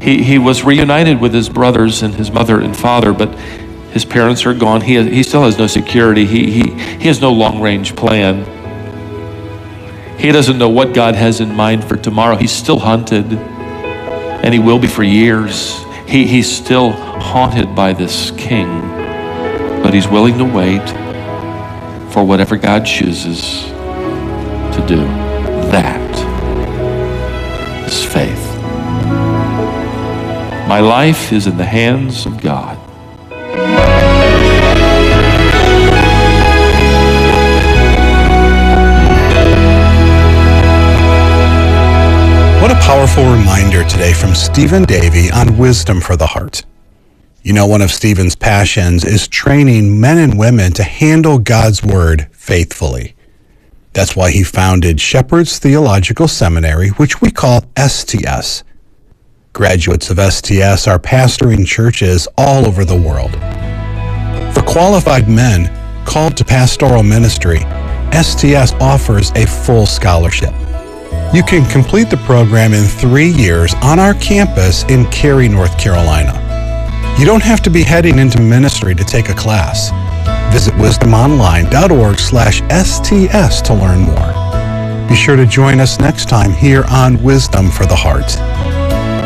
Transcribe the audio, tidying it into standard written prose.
He was reunited with his brothers and his mother and father, but his parents are gone. He still has no security. He has no long-range plan. He doesn't know what God has in mind for tomorrow. He's still hunted, and he will be for years. He's still haunted by this king, but he's willing to wait for whatever God chooses to do. That is faith. My life is in the hands of God. What a powerful reminder today from Stephen Davey on Wisdom for the Heart. You know, one of Stephen's passions is training men and women to handle God's Word faithfully. That's why he founded Shepherd's Theological Seminary, which we call STS. Graduates of STS are pastoring churches all over the world. For qualified men called to pastoral ministry, STS offers a full scholarship. You can complete the program in 3 years on our campus in Cary, North Carolina. You don't have to be heading into ministry to take a class. Visit wisdomonline.org/STS to learn more. Be sure to join us next time here on Wisdom for the Heart.